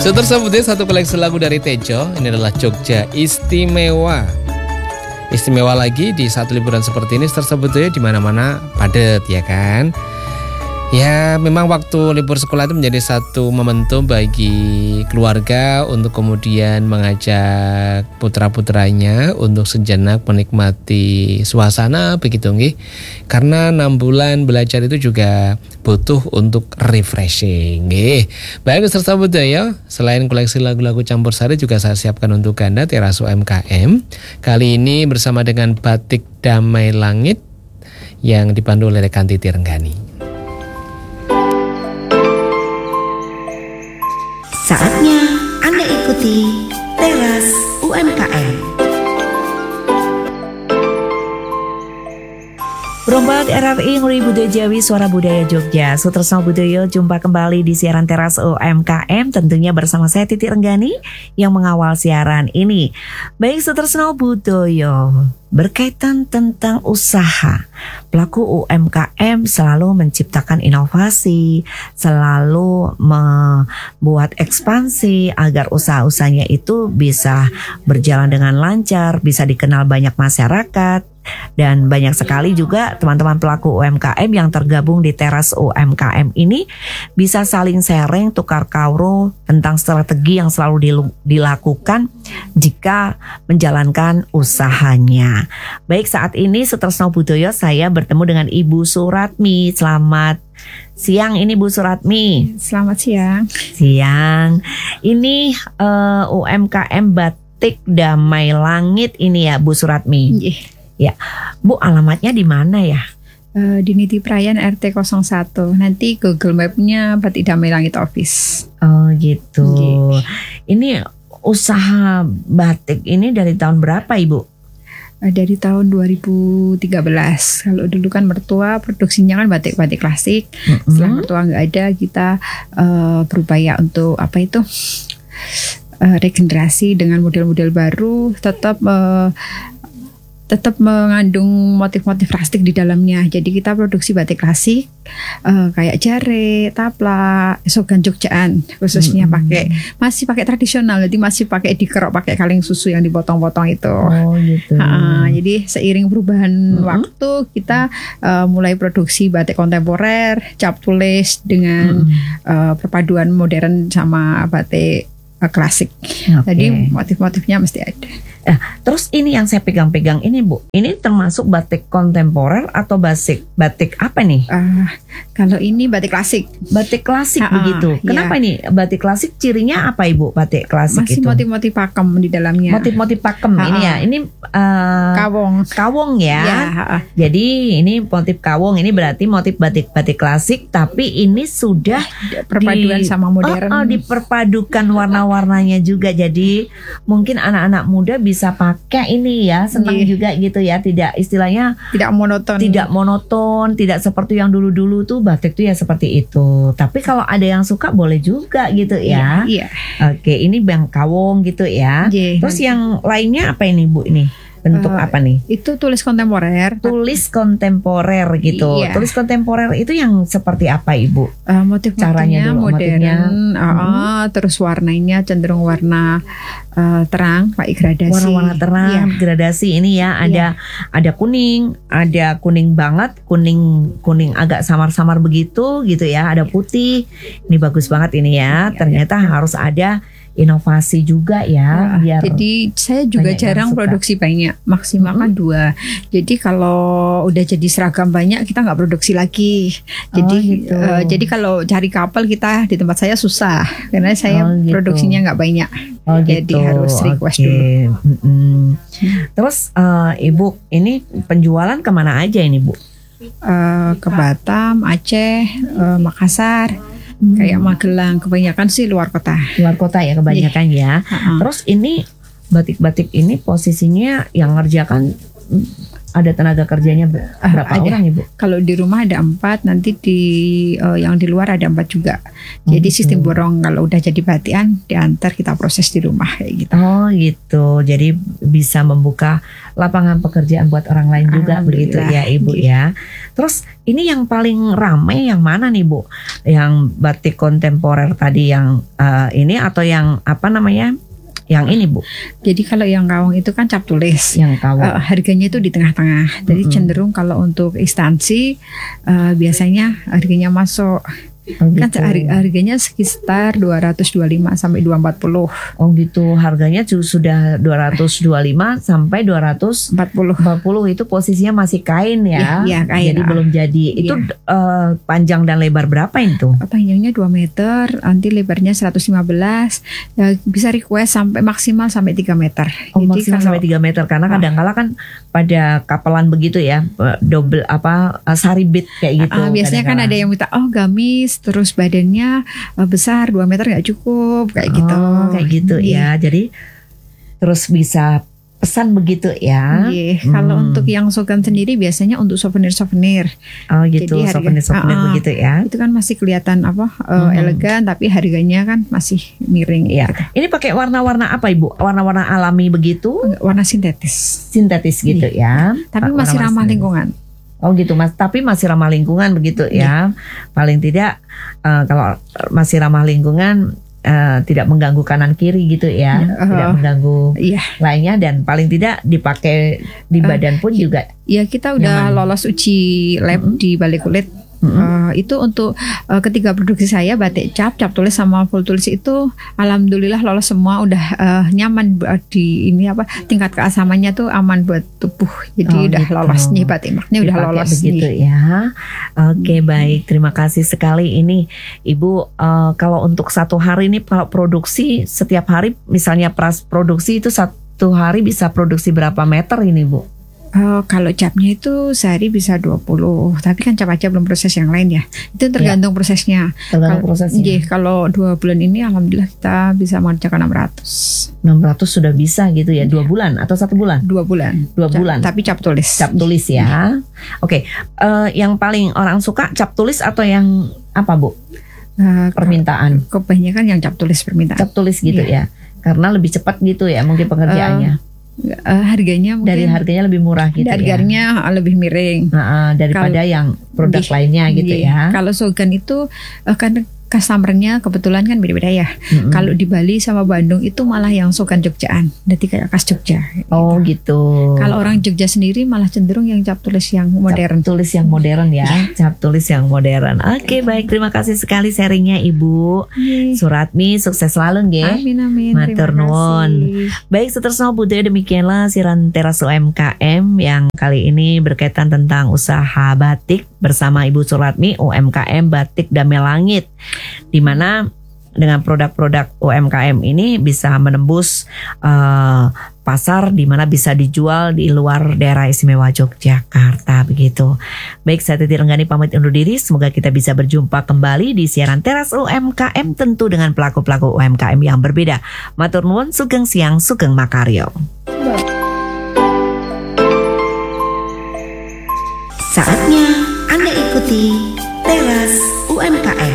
Tersebutnya satu koleksi lagu dari Tejo. Ini adalah Jogja Istimewa. Istimewa lagi di saat liburan seperti ini tersebutnya di mana-mana padat ya kan. Ya memang waktu libur sekolah itu menjadi satu momentum bagi keluarga untuk kemudian mengajak putra-putranya untuk sejenak menikmati suasana begitu nggih. Karena 6 bulan belajar itu juga butuh untuk refreshing nggih. Baik tersebut ya. Selain koleksi lagu-lagu campur sari juga saya siapkan untuk Anda Teras UMKM. Kali ini bersama dengan Batik Damai Langit yang dipandu oleh rekan Titi Renggani. Saatnya Anda ikuti Teras UMKM. Berombat RRI Ngeri Budaya Jawi Suara Budaya Jogja. Sutresno Budaya jumpa kembali di siaran Teras UMKM, tentunya bersama saya Titi Renggani yang mengawal siaran ini. Baik Sutresno Budaya, berkaitan tentang usaha, pelaku UMKM selalu menciptakan inovasi, selalu membuat ekspansi agar usaha-usahanya itu bisa berjalan dengan lancar, bisa dikenal banyak masyarakat. Dan banyak sekali juga teman-teman pelaku UMKM yang tergabung di Teras UMKM ini bisa saling sharing, tukar kauro tentang strategi yang selalu dilakukan jika menjalankan usahanya. Baik, saat ini Sutresno Budaya saya bertemu dengan Ibu Suratmi. Selamat siang ini Bu Suratmi. Selamat siang. Siang. Ini UMKM Batik Damai Langit ini ya Bu Suratmi. Ya, Bu, alamatnya di mana ya? Di Niti Prayan RT 01. Nanti Google Map-nya Batik Damai Langit Office. Oh gitu. Ini usaha batik ini dari tahun berapa Ibu? Dari tahun 2013. Kalau dulu kan mertua produksinya kan batik-batik klasik. Setelah mertua nggak ada, kita berupaya untuk regenerasi dengan model-model baru, tetap mengandung motif-motif plastik di dalamnya. Jadi kita produksi batik klasik kayak jare, taplak, sogan Jogjaan khususnya masih pakai tradisional. Jadi masih pakai dikerok, pakai kaleng susu yang dipotong-potong itu. Oh gitu. Jadi seiring perubahan waktu kita mulai produksi batik kontemporer, cap tulis dengan perpaduan modern sama batik klasik. Jadi motif-motifnya mesti ada. Terus ini yang saya pegang-pegang ini Bu, ini termasuk batik kontemporer atau batik apa nih? Kalau ini batik klasik. Batik klasik begitu. Kenapa ini batik klasik? Cirinya apa Ibu batik klasik itu? Masih motif-motif pakem di dalamnya. Motif-motif pakem ini ya. Ini kawong ya. Jadi ini motif kawong, ini berarti motif batik klasik, tapi ini sudah perpaduan sama modern. Diperpadukan warna-warnanya juga. Jadi mungkin anak-anak muda bisa pakai ini ya, senang juga gitu ya, tidak istilahnya tidak monoton, tidak seperti yang dulu-dulu tuh batik tuh ya seperti itu. Tapi kalau ada yang suka boleh juga gitu ya. Oke, ini bang kawong gitu ya. Terus yang lainnya apa ini Bu ini? Bentuk apa nih? Itu tulis kontemporer. Tulis kontemporer gitu. Tulis kontemporer itu yang seperti apa Ibu? Motif-motifnya modern. Terus warnanya cenderung warna terang, pakai gradasi. Warna-warna terang, gradasi ini ya. Ada kuning, ada kuning banget, kuning agak samar-samar begitu gitu ya. Ada putih. Ini bagus banget ini ya. Ternyata harus ada inovasi juga ya. Jadi saya juga jarang produksi banyak, maksimal kan 2. Jadi kalau udah jadi seragam banyak kita nggak produksi lagi. Jadi jadi kalau cari kapal kita di tempat saya susah karena saya produksinya nggak banyak. Jadi harus request dulu. Terus Ibu ini penjualan kemana aja ini Bu? Ke Batam, Aceh, Makassar. Kayak Magelang, kebanyakan sih luar kota. Luar kota ya kebanyakan ya. Terus ini batik-batik ini posisinya yang ngerjakan ada tenaga kerjanya berapa ada. orang Ibu? Kalau di rumah ada 4, nanti yang di luar ada 4 juga. Jadi sistem borong kalau udah jadi batian diantar kita proses di rumah kayak gitu. Oh gitu. Jadi bisa membuka lapangan pekerjaan buat orang lain juga begitu ya Ibu ya. Terus ini yang paling ramai yang mana nih Bu? Yang batik kontemporer tadi yang ini atau yang apa namanya? Yang ini Bu. Jadi kalau yang kawang itu kan cap tulis. Yang kawang. Harganya itu di tengah-tengah. Jadi cenderung kalau untuk instansi biasanya harganya masuk. Kan harganya sekitar 225 sampai 240. Oh gitu, harganya sudah 225 sampai 240 itu posisinya masih kain ya. Iya, kain. Jadi belum jadi. Itu panjang dan lebar berapa itu? Panjangnya 2 meter, nanti lebarnya 115. Ya, bisa request sampai maksimal sampai 3 meter. Oh, jadi maksimal sampai 3 meter karena kadang-kala kan pada kapelan begitu ya, double saribit kayak gitu. Biasanya kan ada yang minta gamis terus badannya besar 2 meter nggak cukup kayak gitu. Kayak gitu ya. Jadi terus bisa pesan begitu ya. Kalau untuk yang sogan sendiri biasanya untuk souvenir-souvenir. Oh gitu, souvenir-souvenir begitu ya. Itu kan masih kelihatan elegan tapi harganya kan masih miring ya. Gitu. Ini pakai warna-warna apa Ibu? Warna-warna alami begitu? Warna sintetis. Sintetis gitu ya. Tapi masih ramah lingkungan. Oh gitu Mas, tapi masih ramah lingkungan begitu ya. Paling tidak kalau masih ramah lingkungan tidak mengganggu kanan kiri gitu ya, tidak mengganggu lainnya dan paling tidak dipakai di badan pun juga. Ya kita udah lolos uji lab di Balai Kulit. Itu untuk ketiga produksi saya batik cap tulis sama full tulis itu alhamdulillah lolos semua, udah nyaman di ini tingkat keasamannya tuh aman buat tubuh. Jadi udah gitu. Lolos nih batik maknya udah lolos begitu nih. Ya. Oke, baik, terima kasih sekali ini Ibu. Kalau untuk satu hari ini kalau produksi setiap hari misalnya produksi itu satu hari bisa produksi berapa meter ini Bu? Kalau capnya itu sehari bisa 20, tapi kan cap aja belum proses yang lain ya. Itu tergantung prosesnya. Kalau 2 bulan ini alhamdulillah kita bisa mengerjakan 600 sudah bisa gitu ya. 2 bulan atau 1 bulan? 2 bulan. 2 bulan. Tapi cap tulis. Cap tulis ya. Oke. Yang paling orang suka cap tulis atau yang apa Bu? Permintaan. Kebanyakan yang cap tulis permintaan. Cap tulis gitu ya. Karena lebih cepat gitu ya mungkin pengerjaannya. Harganya mungkin dari harganya lebih murah gitu harganya lebih miring daripada yang produk lainnya gitu ya. Kalau sogan itu kan customernya kebetulan kan beda-beda ya. Kalau di Bali sama Bandung itu malah yang sogan Jogjaan, jadi kayak khas Jogja. Oh gitu. Kalau orang Jogja sendiri malah cenderung yang cap tulis yang modern. Cap tulis yang modern ya. Cap tulis yang modern. Oke, baik, terima kasih sekali sharingnya Ibu Suratmi, sukses selalu nggih. Amin. Matur nuwun. Baik, seterusnya budaya demikianlah siaran Teras UMKM yang kali ini berkaitan tentang usaha batik bersama Ibu Suratmi UMKM Batik Damai Langit, di mana dengan produk-produk UMKM ini bisa menembus pasar di mana bisa dijual di luar daerah istimewa Yogyakarta begitu. Baik, saya Titi Renggani pamit undur diri. Semoga kita bisa berjumpa kembali di siaran Teras UMKM, tentu dengan pelaku-pelaku UMKM yang berbeda. Matur nuwun, sugeng siang, sugeng makaryo. Saatnya Anda ikuti Teras UMKM.